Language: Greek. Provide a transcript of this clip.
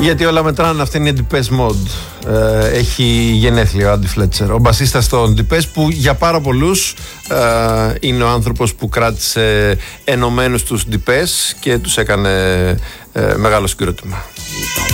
Γιατί όλα μετράνε, αυτή είναι η Depeche Mode. Έχει γενέθλια ο Άντι Φλέτσερ, ο μπασίστας των Depeche, που για πάρα πολλούς είναι ο άνθρωπος που κράτησε ενωμένους τους Depeche και τους έκανε μεγάλο συγκρότημα.